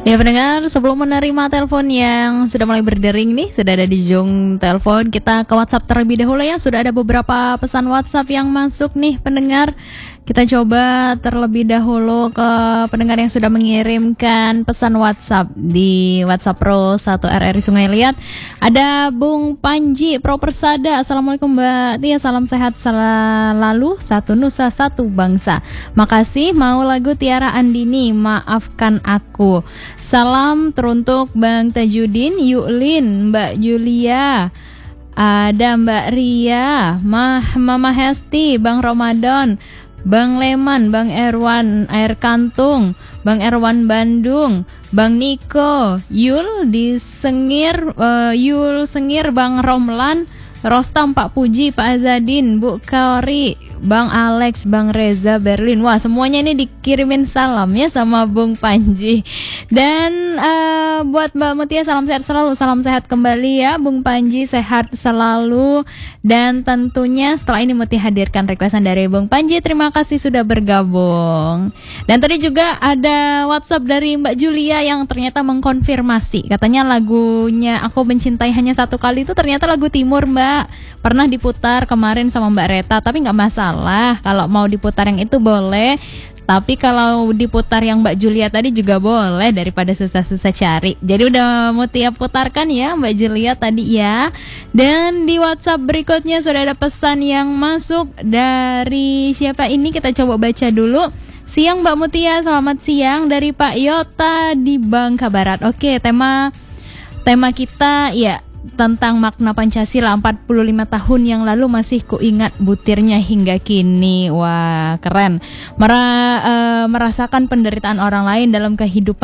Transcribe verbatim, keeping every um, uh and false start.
Ya pendengar, sebelum menerima telepon yang sudah mulai berdering nih, sudah ada di ujung telepon, kita ke WhatsApp terlebih dahulu ya. Sudah ada beberapa pesan WhatsApp yang masuk nih pendengar. Kita coba terlebih dahulu ke pendengar yang sudah mengirimkan pesan WhatsApp di WhatsApp Pro satu R R I Sungai Liat. Ada Bung Panji Pro Persada. Assalamualaikum Mbak Tia, salam sehat selalu, satu nusa satu bangsa. Makasih, mau lagu Tiara Andini, maafkan aku. Salam teruntuk Bang Tajudin, Yuklin, Mbak Julia, ada Mbak Ria, Mah, Mama Hesti, Bang Ramadan, Bang Leman, Bang Erwan Air Kantung, Bang Erwan Bandung, Bang Niko, Yul di Sengir, uh, Yul Sengir, Bang Romlan, Rostam, Pak Puji, Pak Azadin, Bu Kaori, Bang Alex, Bang Reza, Berlin. Wah, semuanya ini dikirimin salam ya sama Bung Panji. Dan uh, buat Mbak Mutia, salam sehat selalu, salam sehat kembali ya Bung Panji, sehat selalu. Dan tentunya setelah ini Mutia hadirkan requestan dari Bung Panji. Terima kasih sudah bergabung. Dan tadi juga ada WhatsApp dari Mbak Julia yang ternyata mengkonfirmasi. Katanya lagunya Aku Mencintai Hanya Satu Kali itu ternyata lagu Timur, Mbak. Pernah diputar kemarin sama Mbak Reta, tapi nggak masalah. Kalau mau diputar yang itu boleh. Tapi kalau diputar yang Mbak Julia tadi juga boleh, daripada susah-susah cari. Jadi udah mau tiap putarkan ya Mbak Julia tadi ya. Dan di WhatsApp berikutnya sudah ada pesan yang masuk dari siapa ini, kita coba baca dulu. Siang Mbak Mutia, selamat siang dari Pak Yota di Bangka Barat. Oke, tema tema kita ya tentang makna Pancasila. Empat puluh lima tahun yang lalu masih kuingat butirnya hingga kini. Wah, keren. Mera, uh, merasakan penderitaan orang lain dalam kehidupan